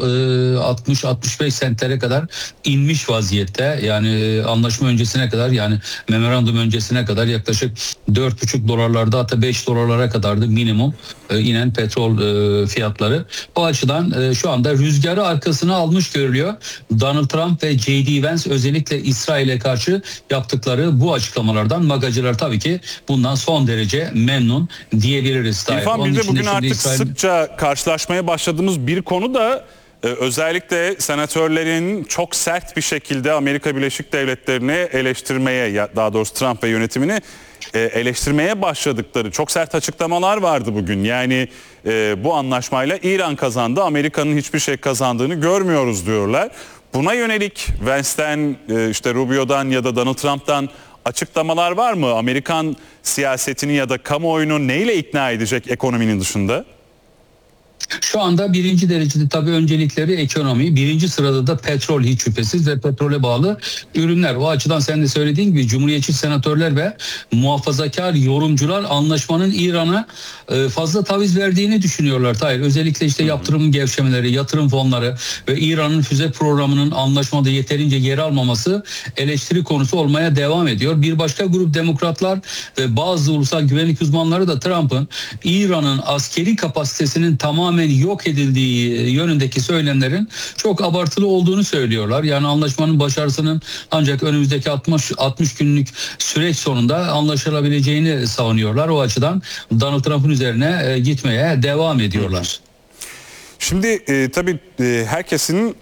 60-65 sentlere kadar inmiş vaziyette. Yani anlaşma öncesine kadar, yani memorandum öncesine kadar yaklaşık 4,5 dolarlarda, hatta 5 dolarlara kadardı minimum inen petrol fiyatları. O açıdan şu anda rüzgarı arkasına almış görülüyor. Donald Trump ve J.D. Vance özellikle İsrail'e karşı yaptıkları bu açıklamalardan magacılar tabii ki bundan son derece memnun diyebiliriz. İrfan, bir de bugün artık sıkça karşılaşmaya başladığımız bir konu da özellikle senatörlerin çok sert bir şekilde Amerika Birleşik Devletleri'ni eleştirmeye, daha doğrusu Trump ve yönetimini eleştirmeye başladıkları çok sert açıklamalar vardı bugün. Yani bu anlaşmayla İran kazandı, Amerika'nın hiçbir şey kazandığını görmüyoruz diyorlar. Buna yönelik Vance'den, işte Rubio'dan ya da Donald Trump'tan açıklamalar var mı? Amerikan siyasetini ya da kamuoyunu neyle ikna edecek ekonominin dışında? Şu anda birinci derecede tabii öncelikleri ekonomi. Birinci sırada da petrol hiç şüphesiz ve petrole bağlı ürünler. O açıdan sen de söylediğin gibi Cumhuriyetçi senatörler ve muhafazakar yorumcular anlaşmanın İran'a fazla taviz verdiğini düşünüyorlar. Hayır, özellikle işte yaptırım gevşemeleri, yatırım fonları ve İran'ın füze programının anlaşmada yeterince yer almaması eleştiri konusu olmaya devam ediyor. Bir başka grup demokratlar ve bazı ulusal güvenlik uzmanları da Trump'ın İran'ın askeri kapasitesinin tamamen yok edildiği yönündeki söylemlerin çok abartılı olduğunu söylüyorlar. Yani anlaşmanın başarısının ancak önümüzdeki 60 günlük süreç sonunda anlaşılabileceğini savunuyorlar. O açıdan Donald Trump'ın üzerine gitmeye devam ediyorlar. Şimdi tabii herkesin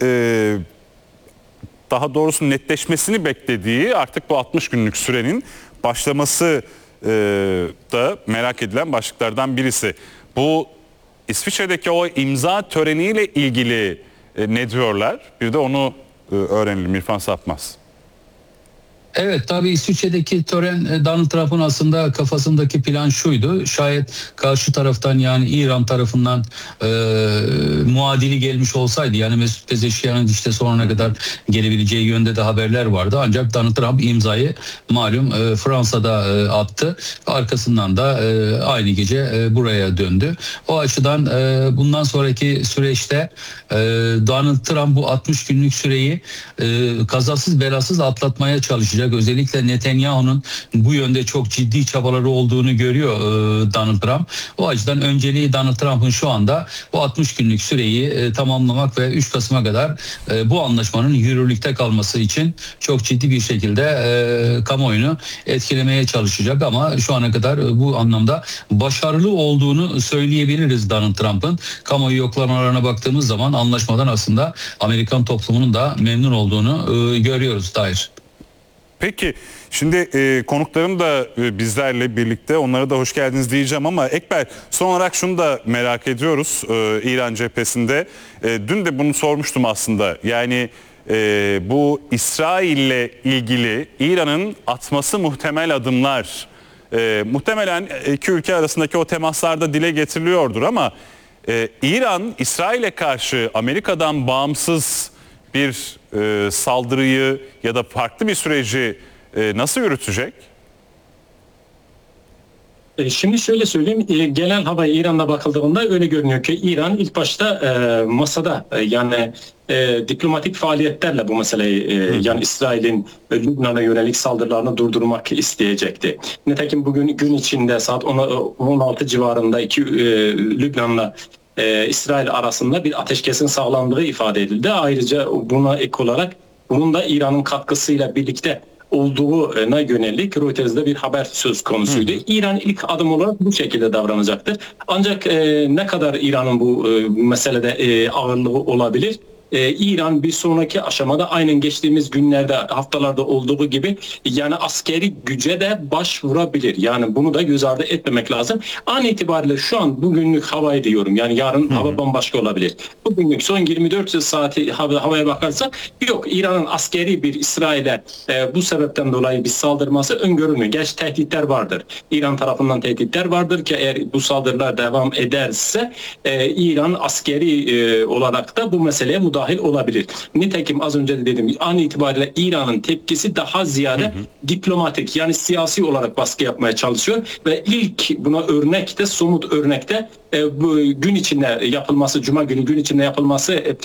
daha doğrusu netleşmesini beklediği artık bu 60 günlük sürenin başlaması da merak edilen başlıklardan birisi. Bu İsviçre'deki o imza töreniyle ilgili ne diyorlar? Bir de onu öğrenelim İrfan Sapmaz. Evet, tabii İsviçre'deki tören Donald Trump'ın aslında kafasındaki plan şuydu. Şayet karşı taraftan, yani İran tarafından muadili gelmiş olsaydı, yani Mesut Pezeshkian'ın işte sonuna kadar gelebileceği yönde de haberler vardı. Ancak Donald Trump imzayı malum Fransa'da attı. Arkasından da aynı gece buraya döndü. O açıdan bundan sonraki süreçte Donald Trump bu 60 günlük süreyi kazasız belasız atlatmaya çalışacak. Özellikle Netanyahu'nun bu yönde çok ciddi çabaları olduğunu görüyor Donald Trump. O açıdan önceliği Donald Trump'ın şu anda bu 60 günlük süreyi tamamlamak ve 3 Kasım'a kadar bu anlaşmanın yürürlükte kalması için çok ciddi bir şekilde kamuoyunu etkilemeye çalışacak, ama şu ana kadar bu anlamda başarılı olduğunu söyleyebiliriz Donald Trump'ın. Kamuoyu yoklamalarına baktığımız zaman anlaşmadan aslında Amerikan toplumunun da memnun olduğunu görüyoruz Tahir. Peki, şimdi konuklarım da bizlerle birlikte, onlara da hoş geldiniz diyeceğim ama Ekber, son olarak şunu da merak ediyoruz İran cephesinde. Dün de bunu sormuştum aslında. Yani bu İsrail'le ilgili İran'ın atması muhtemel adımlar, muhtemelen iki ülke arasındaki o temaslarda dile getiriliyordur ama İran İsrail'e karşı Amerika'dan bağımsız bir saldırıyı ya da farklı bir süreci nasıl yürütecek? Şimdi şöyle söyleyeyim, genel havaya İran'da bakıldığında öyle görünüyor ki İran ilk başta masada, yani diplomatik faaliyetlerle bu meseleyi, yani İsrail'in Lübnan'a yönelik saldırılarını durdurmak isteyecekti. Nitekim bugün gün içinde saat 16 civarında Lübnan'la İsrail arasında bir ateşkesin sağlandığı ifade edildi. Ayrıca buna ek olarak bunun da İran'ın katkısıyla birlikte olduğuna yönelik Reuters'da bir haber söz konusuydu. İran ilk adım olarak bu şekilde davranacaktır. Ancak ne kadar İran'ın bu meselede ağırlığı olabilir? İran bir sonraki aşamada aynen geçtiğimiz günlerde, haftalarda olduğu gibi, yani askeri güce de başvurabilir. Yani bunu da göz ardı etmemek lazım. An itibariyle şu an bugünlük havayı diyorum. Yani yarın hava bambaşka olabilir. Bugünlük son 24 saati havaya bakarsak yok, İran'ın askeri bir İsrail'e bu sebepten dolayı bir saldırması öngörülmüyor. Gerçi tehditler vardır. İran tarafından tehditler vardır ki eğer bu saldırılar devam ederse İran askeri olarak da bu meseleye müdahale olabilir. Nitekim az önce de dedim, an itibariyle İran'ın tepkisi daha ziyade diplomatik, yani siyasi olarak baskı yapmaya çalışıyor ve ilk buna örnek de, somut örnek de bu gün içinde yapılması, Cuma günü gün içinde yapılması